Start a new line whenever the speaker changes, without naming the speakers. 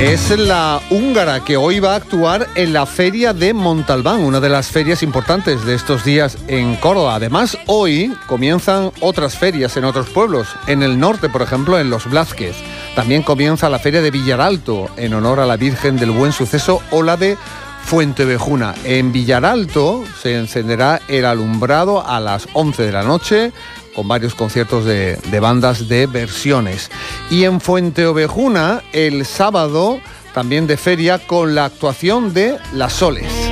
Es la húngara que hoy va a actuar en la Feria de Montalbán, una de las ferias importantes de estos días en Córdoba. Además, hoy comienzan otras ferias en otros pueblos. En el norte, por ejemplo, en Los Blázquez. También comienza la Feria de Villaralto, en honor a la Virgen del Buen Suceso, o la de Fuentevejuna. En Villaralto se encenderá el alumbrado a las 11 de la noche, con varios conciertos de bandas de versiones. Y en Fuenteovejuna, el sábado, también de feria, con la actuación de Las Soles.